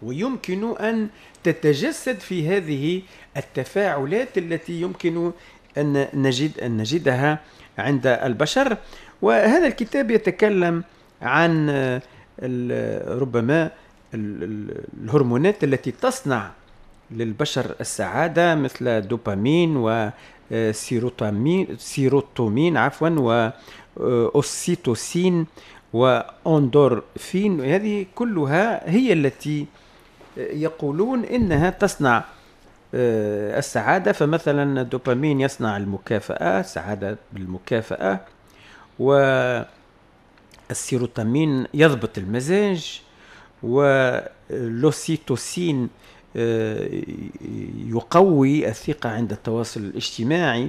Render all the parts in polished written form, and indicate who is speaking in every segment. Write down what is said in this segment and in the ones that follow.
Speaker 1: ويمكن أن تتجسد في هذه التفاعلات التي يمكن أن نجدها عند البشر. وهذا الكتاب يتكلم عن ربما الهرمونات التي تصنع للبشر السعادة، مثل الدوبامين وسيروتونين وأوكسيتوسين وأندورفين. هذه كلها هي التي يقولون إنها تصنع السعادة. فمثلا الدوبامين يصنع المكافأة، سعادة بالمكافأة، والسيروتونين يضبط المزاج، والأوكسيتوسين يقوي الثقة عند التواصل الاجتماعي،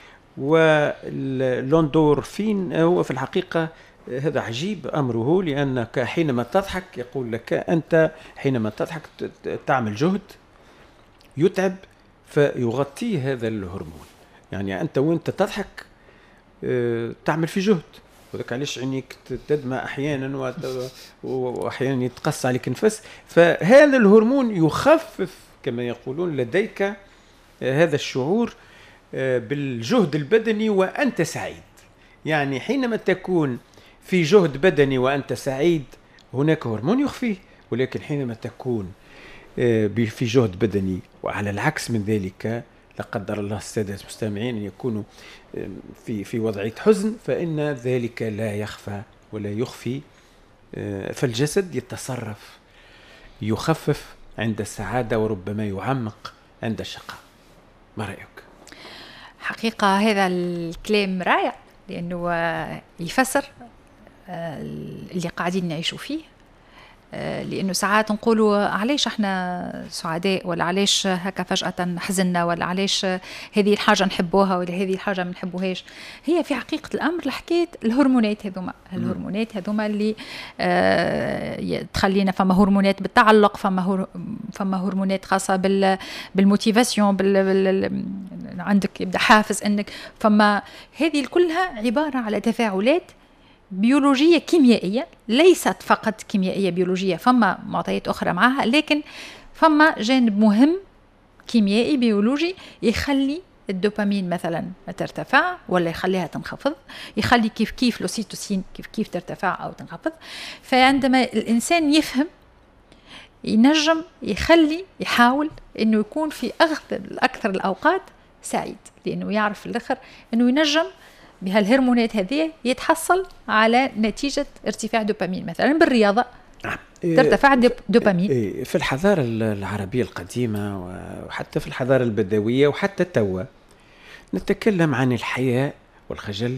Speaker 1: والأندورفين هو في الحقيقة هذا عجيب أمره، لأنك حينما تضحك يقول لك أنت حينما تضحك تعمل جهد يتعب فيغطي هذا الهرمون. يعني أنت وأنت تضحك تعمل في جهد، وذلك علاش عينيك تدمع أحيانا وأحيانا يتقص عليك نفس. فهذا الهرمون يخفف كما يقولون لديك هذا الشعور بالجهد البدني وأنت سعيد. يعني حينما تكون في جهد بدني وأنت سعيد هناك هرمون يخفيه، ولكن حينما تكون في جهد بدني وعلى العكس من ذلك لا قدر الله السادة المستمعين أن يكونوا في وضعية حزن، فإن ذلك لا يخفى ولا يخفي. فالجسد يتصرف، يخفف عند السعادة وربما يعمق عند الشقاء. ما رأيك؟
Speaker 2: حقيقة هذا الكلام رائع، لأنه يفسر اللي قاعدين نعيشوا فيه. لأنه ساعات نقولوا علاش احنا سعداء، ولا علاش هكا فجأة حزننا، ولا علاش هذه الحاجة نحبوها ولا هذه الحاجة ما نحبوهاش. هي في حقيقة الأمر لحكاية الهرمونات هذوما. الهرمونات هذوما اللي تخلينا، فما هرمونات بالتعلق، فما هرمونات خاصة بالموتيفاسيون، عندك يبدأ حافز انك، فما هذه كلها عبارة على تفاعلات بيولوجية كيميائية، ليست فقط كيميائية بيولوجية، فما معطيات أخرى معها، لكن فما جانب مهم كيميائي بيولوجي يخلي الدوبامين مثلا ترتفع ولا يخليها تنخفض، يخلي كيف الأوكسيتوسين كيف ترتفع أو تنخفض. فعندما الإنسان يفهم ينجم يحاول أنه يكون في أكثر الأوقات سعيد، لأنه يعرف في الآخر أنه ينجم بهالهرمونات هذه يتحصل على نتيجة ارتفاع دوبامين. مثلا بالرياضة ترتفع دوبامين.
Speaker 1: في الحضارة العربية القديمة وحتى في الحضارة البدوية وحتى التوى نتكلم عن الحياء والخجل،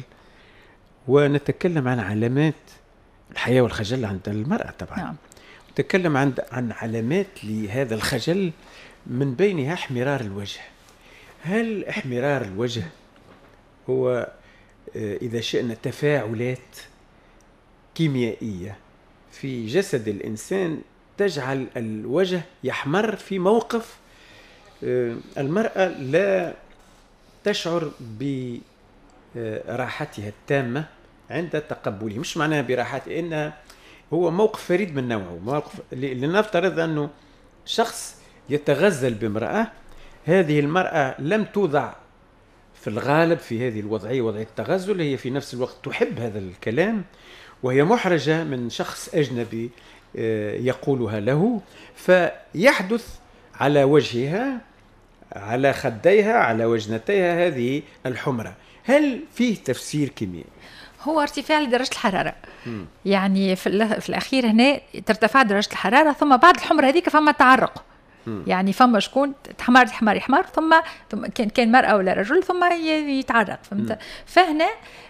Speaker 1: ونتكلم عن علامات الحياء والخجل عند المرأة طبعا.
Speaker 2: نعم.
Speaker 1: نتكلم عن علامات لهذا الخجل، من بينها احمرار الوجه. هل احمرار الوجه هو إذا شئنا تفاعلات كيميائية في جسد الإنسان تجعل الوجه يحمر في موقف المرأة لا تشعر براحتها التامة عند تقبله؟ مش معناها براحته، إنها هو موقف فريد من نوعه. موقف لنفترض أنه شخص يتغزل بامرأة، هذه المرأة لم توضع في الغالب في هذه الوضعية، وضعية التغزل، هي في نفس الوقت تحب هذا الكلام وهي محرجة من شخص أجنبي يقولها له، فيحدث على وجهها، على خديها، على وجنتيها هذه الحمرة. هل فيه تفسير كيميائي؟
Speaker 2: هو ارتفاع لدرجة الحرارة. يعني في الأخير هنا ترتفع درجة الحرارة، ثم بعد الحمرة هذيك فما تعرق. يعني فما شكون يحمر ثم كان مرأة ولا رجل ثم يتعرق. فهمت؟ فهنا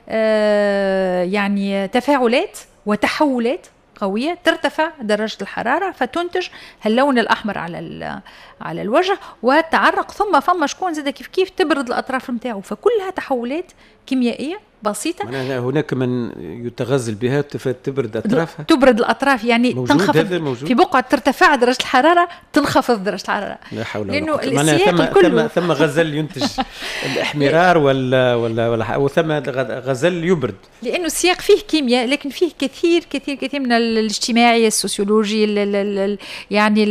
Speaker 2: يعني تفاعلات وتحولات قوية ترتفع درجة الحرارة فتنتج اللون الأحمر على الوجه والتعرق، ثم فما شكون زاد كيف تبرد الأطراف متاعه. فكلها تحولات كيميائية بسيطة.
Speaker 1: هناك من يتغزل بها تبرد أطرافها،
Speaker 2: تبرد الأطراف، يعني تنخفض في بقعة ترتفع درجة الحرارة تنخفض درجة الحرارة.
Speaker 1: لا حول
Speaker 2: لأنه
Speaker 1: ولا قوة.
Speaker 2: السياق كله
Speaker 1: ثم غزل ينتج الإحمرار ولا ثم غزل يبرد،
Speaker 2: لأنه السياق فيه كيمياء، لكن فيه كثير من الاجتماعي السوسيولوجي يعني